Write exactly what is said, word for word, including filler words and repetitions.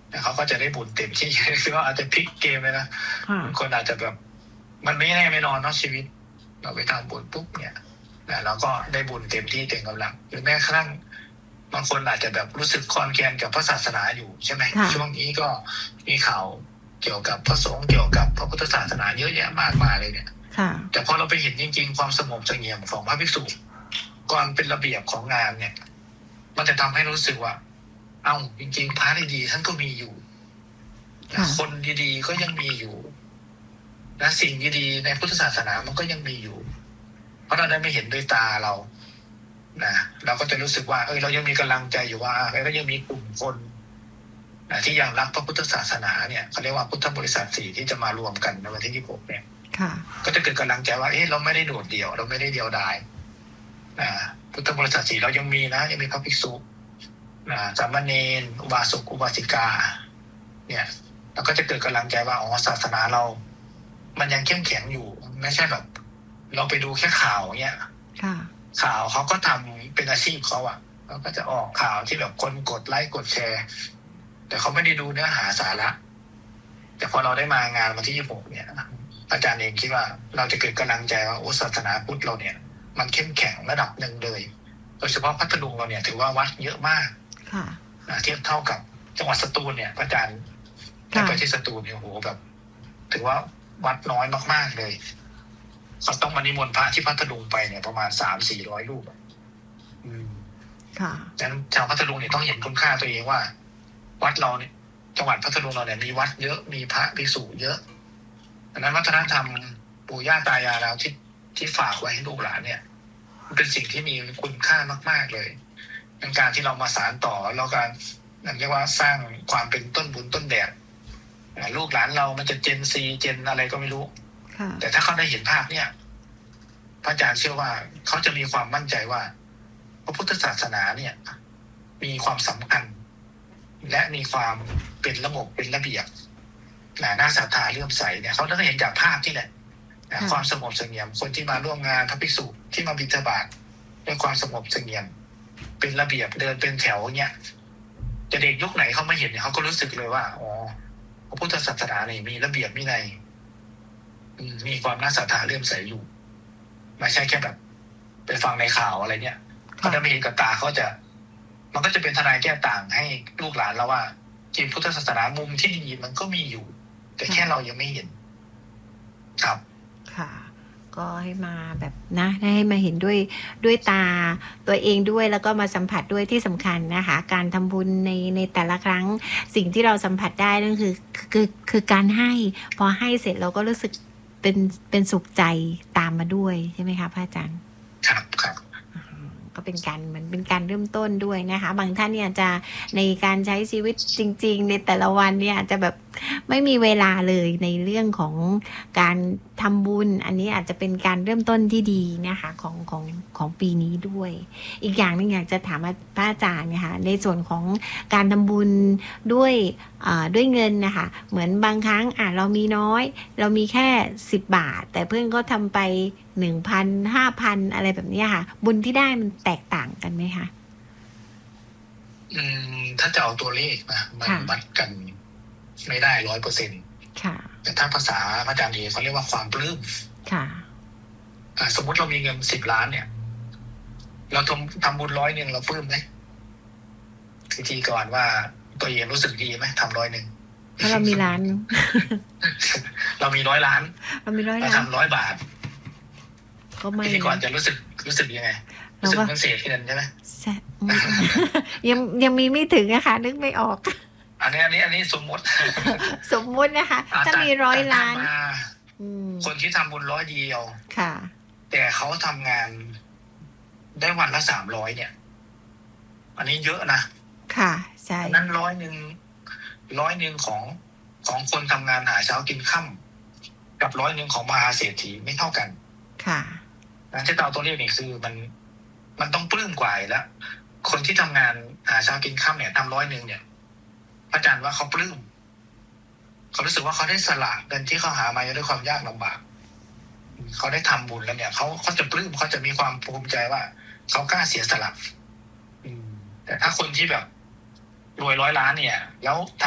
แต่เขาก็จะได้บุญเต็มที่ คือว่าอาจจะพลิกเกมเลยนะบางคนอาจจะแบบมันไม่แน่ไม่นอนเนาะชีวิตเราไปทำบุญปุ๊บเนี่ยเราก็ได้บุญเต็มที่เต็มกำลังหรือแม้กระทั่งบางคนอาจจะแบบรู้สึกคลอนแคลนกับพระศาสนาอยู่ใช่ไหมช่วงนี้ก็มีข่าวเกี่ยวกับพระสงฆ์เกี่ยวกับพระพุทธศาสนาเยอะแยะมากมายเลยเนี่ยแต่พอเราไปเห็นจริงๆความสงบเสงี่ยมของพระภิกษุก่อนเป็นระเบียบของงานเนี่ยมันจะทำให้รู้สึกว่าเอ้าจริงๆพระดีๆท่านก็มีอยู่คนดีๆก็ยังมีอยู่และสิ่งดีๆในพุทธศาสนามันก็ยังมีอยู่เพราะเราได้ไม่เห็นด้วยตาเรานะเราก็จะรู้สึกว่าเออเรายังมีกำลังใจอยู่ว่าแล้วก็ยังมีกลุ่มคนนะที่ยังรักพระพุทธศาสนาเนี่ยเขาเรียกว่าพุทธบริษัทสี่ที่จะมารวมกันในวันที่ยี่สิบหกเนี่ยก็จะเกิดกำลังใจว่าเอ๊ะเราไม่ได้โดดเดี่ยวเราไม่ได้เดียวดายนะพุทธบริษัทสี่เรายังมีนะยังมีพระภิกษุนะสามเณรอุบาสกอุบาสิกาเนี่ยเราก็จะเกิดกำลังใจว่าอ๋อศาสนาเรามันยังเข้มแข็งอยู่ไม่ใช่แบบเราไปดูแค่ข่าวเนี้ยข่าวเขาก็ทำเป็นอาชีพเขาอ่ะเขาก็จะออกข่าวที่แบบคนกดไลค์กดแชร์แต่เขาไม่ได้ดูเนื้อหาสาระแต่พอเราได้มางานวันที่ยี่สิบหกเนี่ยอาจารย์เองคิดว่าเราจะเกิดกำลังใจว่าโอ้ศาสนาพุทธเราเนี่ยมันเข้มแข็งระดับหนึ่งเลยโดยเฉพาะพัทลุงเราเนี่ยถือว่าวัดเยอะมากเทียบเท่ากับจังหวัดสตูลเนี่ยอาจารย์ไปที่สตูลเนี่ยโอ้โหแบบถือว่าวัดน้อยมากๆเลยเขาต้องมานิมนต์พระที่พัทลุงไปเนี่ยประมาณสามสี่ร้อยรูปอืมค่ะดังนั้นชาวพัทลุงเนี่ยต้องเห็นคุณค่าตัวเองว่าวัดเราเนี่ยจังหวัดพัทลุงเราเนี่ยมีวัดเยอะมีพระภิกษุเยอะดังนั้นวัฒนธรรมปู่ย่าตายายเราที่ที่ฝากไว้ให้ลูกหลานเนี่ยมันเป็นสิ่งที่มีคุณค่ามากๆเลยเป็นการที่เรามาสานต่อแล้วการนั่นเรียกว่าสร้างความเป็นต้นบุญต้นแบบลูกหลานเรามันจะเจนซีเจนอะไรก็ไม่รู้แต่ถ้าเขาได้เห็นภาพเนี่ยพระอาจารย์เชื่อว่าเขาจะมีความมั่นใจว่าพระพุทธศาสนาเนี่ยมีความสำคัญและมีความเป็นระบบเป็นระเบียบน่าศรัทธาเลื่อมใสเนี่ยเขาได้เห็นจากภาพที่แหละความสงบเสงี่ยมคนที่มาร่วมงานพระภิกษุที่มาบิณฑบาตด้วยความสงบเสงี่ยมเป็นระเบียบเดินเป็นแถวเนี่ยจะเด็กยุคไหนเขาไม่เห็นเนี่ยเขาก็รู้สึกเลยว่าอ๋อพระพุทธศาสนาเนี่ยมีระเบียบวินัยมีความน่าศรัทธาเลื่อมใสอยู่ไม่ใช่แค่แบบไปฟังในข่าวอะไรเนี่ยเขาจะไม่เห็นกับตาเขาจะมันก็จะเป็นทนายแก้ต่างให้ลูกหลานเราว่าจริงพุทธศาสนามุมที่ดีมันก็มีอยู่แต่แค่เรายังไม่เห็นครับค่ะก็ให้มาแบบนะให้มาเห็นด้วยด้วยตาตัวเองด้วยแล้วก็มาสัมผัสด้วยที่สำคัญนะคะการทำบุญในในแต่ละครั้งสิ่งที่เราสัมผัสได้นั่นคือคือคือการให้พอให้เสร็จเราก็รู้สึกเป็นเป็นสุขใจตามมาด้วยใช่ไหมคะพระอาจารย์ครับครับก็เป็นการเหมือนเป็นการเริ่มต้นด้วยนะคะบางท่านเนี่ยจะในการใช้ชีวิตจริงๆในแต่ละวันเนี่ยจะแบบไม่มีเวลาเลยในเรื่องของการทำบุญอันนี้อาจจะเป็นการเริ่มต้นที่ดีนะคะของของของปีนี้ด้วยอีกอย่างนึงอยากจะถามพระอาจารย์นะคะในส่วนของการทำบุญด้วยด้วยเงินนะคะเหมือนบางครั้งอ่ะเรามีน้อยเรามีแค่สิบบาทแต่เพื่อนก็ทำไปหนึ่งพันห้าพันอะไรแบบนี้ค่ะบุญที่ได้มันแตกต่างกันไหมคะอืมถ้าจะเอาตัวเลขนะมันวัดกันไม่ได้ร้อยเปอร์เซ็นต์แต่ถ้าภาษาพระอาจารย์ดีเขาเรียกว่าความปลื้มค่ะสมมติเรามีเงินสิบล้านเนี่ยเราทำทำบุญร้อยหนึ่งเราปลื้มไหมทีทีก่อนว่าตัวเองรู้สึกดีไหมทำร้อยหนึ่งถ้าเรามีล้านเรามีร้อยล้านเรามีร้อยล้านทำร้อยบาทก็ไม่ทีก่อนจะรู้สึกรู้สึกยังไงรู้สึกมันเสียเงินใช่ไหมยังยังมีไม่ถึงนะคะนึกไม่ออกอันนี้อันนี้อันนี้สมมติสมมตินะคะถ้ามีร้อยล้านคนที่ทำบุญร้อยเดียวค่ะแต่เขาทำงานได้วันละสามร้อยเนี่ยอันนี้เยอะนะค่ะใช่นั้นร้อยหนึ่งร้อยหนึ่งของของคนทำงานหาเช้ากินค่ำกับร้อยหนึ่งของมหาเศรษฐีไม่เท่ากันค่ะนั้นที่เราตัวเลขนี่คือมันมันต้องปลื้มกว่าแล้วคนที่ทำงานหาเช้ากินค่ำเนี่ยทำร้อยหนึ่งเนี่ยอาจารย์ว่าเขาปลื้มเขารู้สึกว่าเขาได้สละเงินที่เขาหามาด้วยความยากลำบากเขาได้ทำบุญแล้วเนี่ยเขาเขาจะปลื้มเขาจะมีความภูมิใจว่าเขากล้าเสียสละแต่ถ้าคนที่แบบรวยร้อยล้านเนี่ยแล้วท